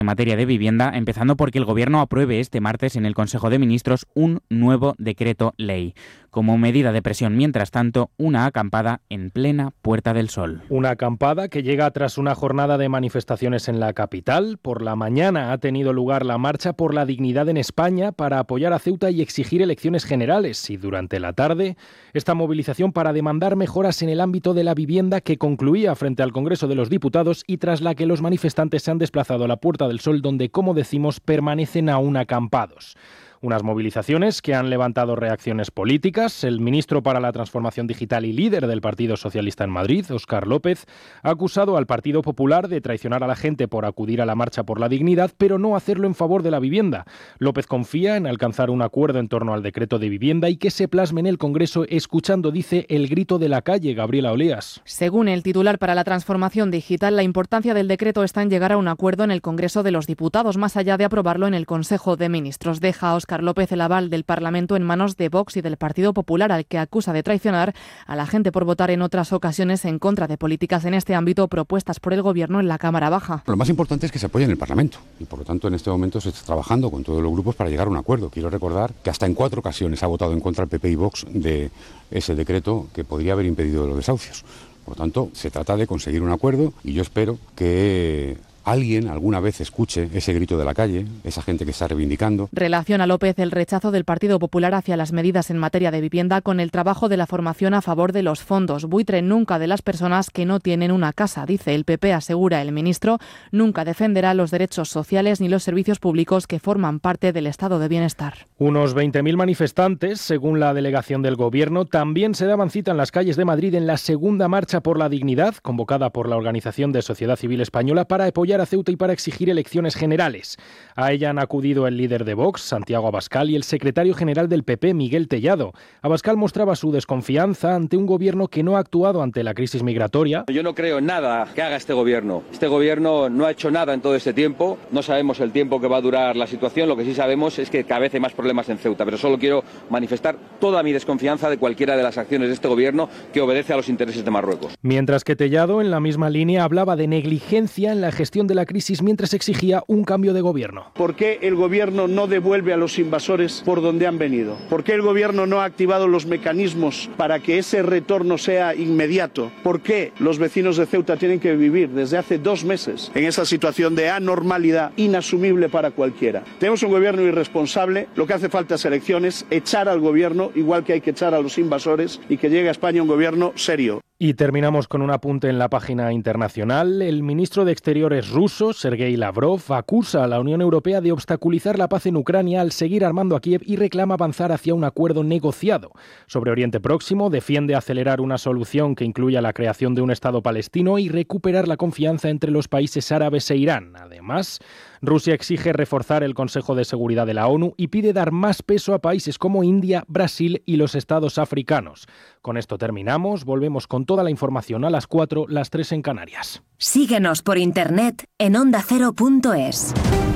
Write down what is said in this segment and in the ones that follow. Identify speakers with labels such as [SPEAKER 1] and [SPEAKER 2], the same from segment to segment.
[SPEAKER 1] en materia de vivienda, empezando porque el Gobierno apruebe este martes en el Consejo de Ministros un nuevo decreto ley. Como medida de presión, mientras tanto, una acampada en plena Puerta del Sol.
[SPEAKER 2] Una acampada que llega tras una jornada de manifestaciones en la capital. Por la mañana ha tenido lugar la Marcha por la Dignidad en España para apoyar a Ceuta y exigir elecciones generales. Y durante la tarde, esta movilización para demandar mejoras en el ámbito de la vivienda que concluía frente al Congreso de los Diputados y tras la que los manifestantes se han desplazado a la Puerta del Sol, donde, como decimos, permanecen aún acampados. Unas movilizaciones que han levantado reacciones políticas. El ministro para la Transformación Digital y líder del Partido Socialista en Madrid, Óscar López, ha acusado al Partido Popular de traicionar a la gente por acudir a la Marcha por la Dignidad, pero no hacerlo en favor de la vivienda. López confía en alcanzar un acuerdo en torno al decreto de vivienda y que se plasme en el Congreso escuchando, dice, el grito de la calle. Gabriela Oleas.
[SPEAKER 3] Según el titular para la Transformación Digital, la importancia del decreto está en llegar a un acuerdo en el Congreso de los Diputados, más allá de aprobarlo en el Consejo de Ministros. Deja a Óscar López el aval del Parlamento en manos de Vox y del Partido Popular, al que acusa de traicionar a la gente por votar en otras ocasiones en contra de políticas en este ámbito propuestas por el Gobierno en la Cámara Baja.
[SPEAKER 4] Lo más importante es que se apoye en el Parlamento y, por lo tanto, en este momento se está trabajando con todos los grupos para llegar a un acuerdo. Quiero recordar que hasta en 4 ocasiones ha votado en contra el PP y Vox de ese decreto que podría haber impedido los desahucios. Por lo tanto, se trata de conseguir un acuerdo y yo espero que alguien alguna vez escuche ese grito de la calle, esa gente que está reivindicando.
[SPEAKER 3] Relaciona López el rechazo del Partido Popular hacia las medidas en materia de vivienda con el trabajo de la formación a favor de los fondos. Buitre nunca de las personas que no tienen una casa, dice el PP, asegura el ministro. Nunca defenderá los derechos sociales ni los servicios públicos que forman parte del estado de bienestar.
[SPEAKER 2] Unos 20.000 manifestantes, según la delegación del Gobierno, también se daban cita en las calles de Madrid en la segunda Marcha por la Dignidad, convocada por la Organización de Sociedad Civil Española para apoyar a Ceuta y para exigir elecciones generales. A ella han acudido el líder de Vox, Santiago Abascal, y el secretario general del PP, Miguel Tellado. Abascal mostraba su desconfianza ante un gobierno que no ha actuado ante la crisis migratoria.
[SPEAKER 5] Yo no creo en nada que haga este gobierno. Este gobierno no ha hecho nada en todo este tiempo. No sabemos el tiempo que va a durar la situación. Lo que sí sabemos es que cada vez hay más problemas en Ceuta. Pero solo quiero manifestar toda mi desconfianza de cualquiera de las acciones de este gobierno que obedece a los intereses de Marruecos.
[SPEAKER 2] Mientras que Tellado, en la misma línea, hablaba de negligencia en la gestión de la crisis mientras exigía un cambio de gobierno.
[SPEAKER 6] ¿Por qué el gobierno no devuelve a los invasores por donde han venido? ¿Por qué el gobierno no ha activado los mecanismos para que ese retorno sea inmediato? ¿Por qué los vecinos de Ceuta tienen que vivir desde hace 2 meses en esa situación de anormalidad inasumible para cualquiera? Tenemos un gobierno irresponsable, lo que hace falta es elecciones, echar al gobierno igual que hay que echar a los invasores y que llegue a España un gobierno serio.
[SPEAKER 2] Y terminamos con un apunte en la página internacional. El ministro de Exteriores ruso, Sergei Lavrov, acusa a la Unión Europea de obstaculizar la paz en Ucrania al seguir armando a Kiev y reclama avanzar hacia un acuerdo negociado. Sobre Oriente Próximo, defiende acelerar una solución que incluya la creación de un Estado palestino y recuperar la confianza entre los países árabes e Irán. Además, Rusia exige reforzar el Consejo de Seguridad de la ONU y pide dar más peso a países como India, Brasil y los estados africanos. Con esto terminamos, volvemos con toda la información a las 4, las 3 en Canarias.
[SPEAKER 7] Síguenos por internet en ondacero.es.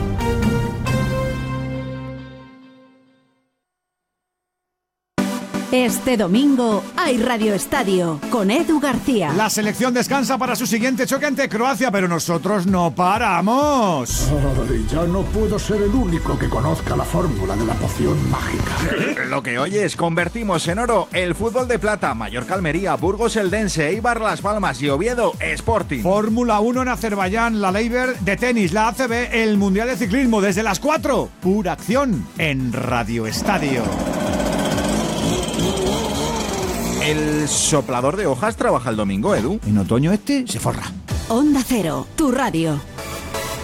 [SPEAKER 7] Este domingo hay Radio Estadio con Edu García.
[SPEAKER 8] La selección descansa para su siguiente choque ante Croacia, pero nosotros no paramos.
[SPEAKER 9] Ay, ya no puedo ser el único que conozca la fórmula de la poción mágica.
[SPEAKER 10] Lo que oyes, convertimos en oro el fútbol de plata, Mallorca, Almería, Burgos, Eldense, Eibar, Las Palmas y Oviedo, Sporting.
[SPEAKER 8] Fórmula 1 en Azerbaiyán, la Leiber de tenis, la ACB, el Mundial de Ciclismo desde las 4. Pura acción en Radio Estadio.
[SPEAKER 10] El soplador de hojas trabaja el domingo, Edu.
[SPEAKER 8] En otoño se forra.
[SPEAKER 7] Onda Cero, tu radio.